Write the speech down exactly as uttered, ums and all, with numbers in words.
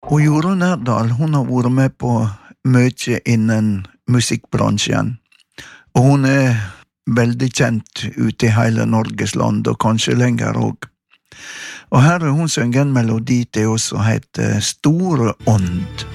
Og Jorunn Nærdal, hun har vært med på mye innen musikkbransjen. Og hun er veldig kjent ute i hele Norges land, og kanskje lenger også. Og her har hun sunget en melodi til oss som heter Store Ånd.